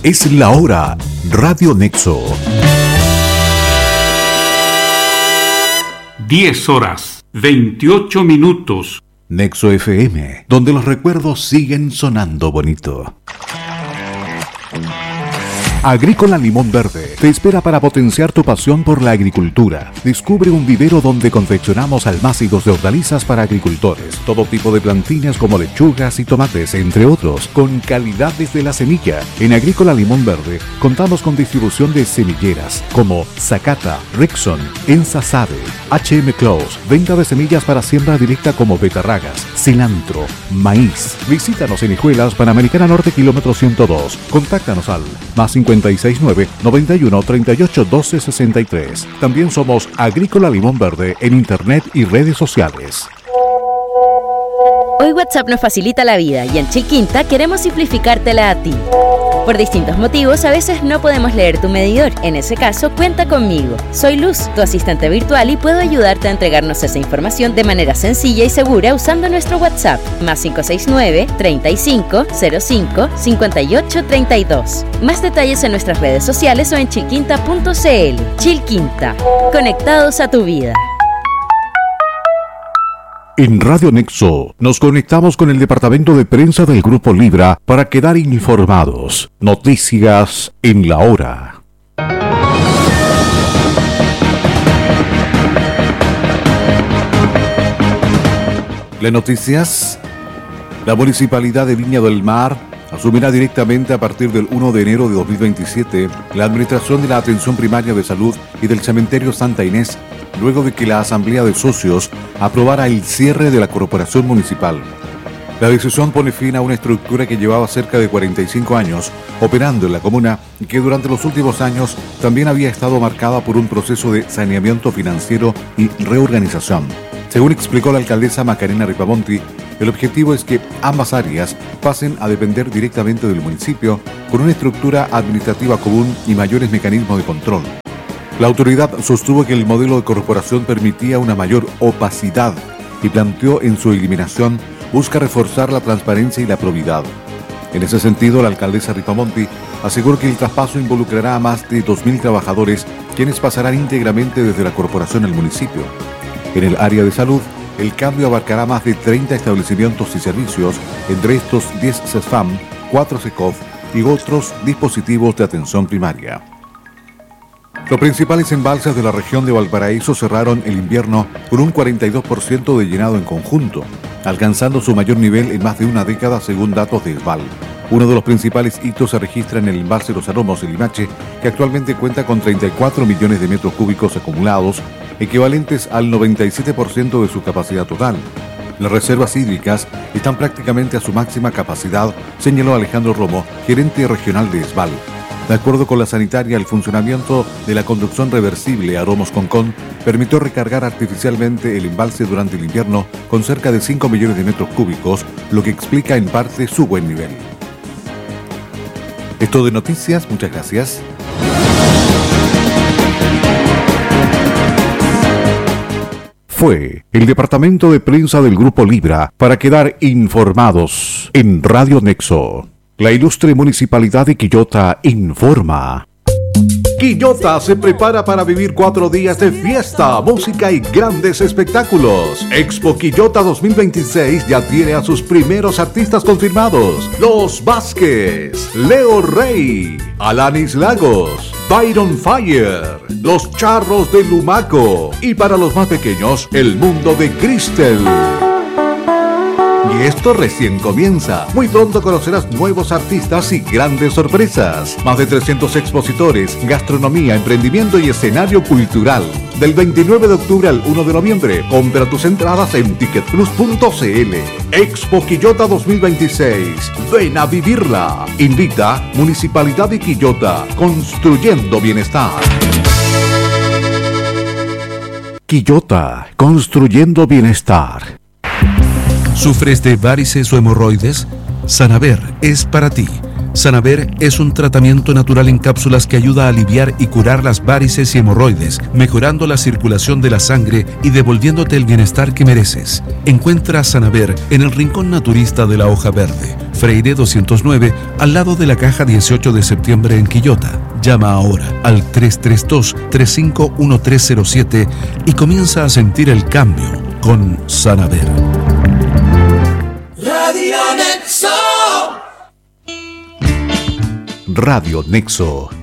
Es la hora. Radio Nexo. 10:28. Nexo FM, donde los recuerdos siguen sonando bonito. Agrícola Limón Verde te espera para potenciar tu pasión por la agricultura. Descubre un vivero donde confeccionamos almácigos de hortalizas para agricultores, todo tipo de plantines como lechugas y tomates, entre otros, con calidad desde la semilla. En Agrícola Limón Verde contamos con distribución de semilleras como Zacata, Rexon, Ensa Sabe, HM Close, venta de semillas para siembra directa como betarragas, cilantro, maíz. Visítanos en Hijuelas, Panamericana Norte, kilómetro 102. Contáctanos al +569 91 38 12 63. También somos Agrícola Limón Verde en internet y redes sociales. Hoy WhatsApp nos facilita la vida y en Chilquinta queremos simplificártela a ti. Por distintos motivos, a veces no podemos leer tu medidor. En ese caso, cuenta conmigo. Soy Luz, tu asistente virtual, y puedo ayudarte a entregarnos esa información de manera sencilla y segura usando nuestro WhatsApp, +569 35 05 58 32. Más detalles en nuestras redes sociales o en chilquinta.cl. Chilquinta, conectados a tu vida. En Radio Nexo nos conectamos con el departamento de prensa del Grupo Libra para quedar informados. Noticias en la hora. Las noticias. La Municipalidad de Viña del Mar asumirá directamente a partir del 1 de enero de 2027 la administración de la atención primaria de salud y del cementerio Santa Inés, luego de que la Asamblea de Socios aprobara el cierre de la corporación municipal. La decisión pone fin a una estructura que llevaba cerca de 45 años operando en la comuna y que durante los últimos años también había estado marcada por un proceso de saneamiento financiero y reorganización. Según explicó la alcaldesa Macarena Ripamonti, el objetivo es que ambas áreas pasen a depender directamente del municipio con una estructura administrativa común y mayores mecanismos de control. La autoridad sostuvo que el modelo de corporación permitía una mayor opacidad y planteó en su eliminación busca reforzar la transparencia y la probidad. En ese sentido, la alcaldesa Ripamonti aseguró que el traspaso involucrará a más de 2.000 trabajadores, quienes pasarán íntegramente desde la corporación al municipio. En el área de salud, el cambio abarcará más de 30 establecimientos y servicios, entre estos 10 CESFAM, 4 SECOF y otros dispositivos de atención primaria. Los principales embalses de la región de Valparaíso cerraron el invierno con un 42% de llenado en conjunto, alcanzando su mayor nivel en más de una década según datos de ESVAL. Uno de los principales hitos se registra en el embalse Los Aromos, en Limache, que actualmente cuenta con 34 millones de metros cúbicos acumulados, equivalentes al 97% de su capacidad total. Las reservas hídricas están prácticamente a su máxima capacidad, señaló Alejandro Romo, gerente regional de ESVAL. De acuerdo con la sanitaria, el funcionamiento de la conducción reversible Aromos Concón permitió recargar artificialmente el embalse durante el invierno con cerca de 5 millones de metros cúbicos, lo que explica en parte su buen nivel. Esto de noticias, muchas gracias. Fue el departamento de prensa del Grupo Libra para quedar informados en Radio Nexo. La ilustre Municipalidad de Quillota informa. Quillota se prepara para vivir 4 días de fiesta, música y grandes espectáculos. Expo Quillota 2026 ya tiene a sus primeros artistas confirmados. Los Vázquez, Leo Rey, Alanis Lagos, Byron Fire, Los Charros de Lumaco y para los más pequeños, El Mundo de Cristel. Y esto recién comienza. Muy pronto conocerás nuevos artistas y grandes sorpresas. Más de 300 expositores, gastronomía, emprendimiento y escenario cultural. Del 29 de octubre al 1 de noviembre. Compra tus entradas en ticketplus.cl. Expo Quillota 2026. Ven a vivirla. Invita Municipalidad de Quillota. Construyendo bienestar. Quillota. Construyendo bienestar. ¿Sufres de varices o hemorroides? Sanaver es para ti. Sanaver es un tratamiento natural en cápsulas que ayuda a aliviar y curar las varices y hemorroides, mejorando la circulación de la sangre y devolviéndote el bienestar que mereces. Encuentra Sanaver en el Rincón Naturista de la Hoja Verde. Freire 209, al lado de la caja 18 de septiembre en Quillota. Llama ahora al 332-351307 y comienza a sentir el cambio con Sanaver. Radio Nexo. Radio Nexo.